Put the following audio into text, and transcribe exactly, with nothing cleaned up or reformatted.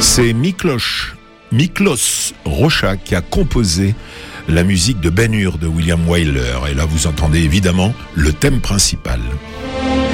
C'est Miklos, Miklos Rozsa qui a composé la musique de Ben-Hur de William Wyler. Et là, vous entendez évidemment le thème principal.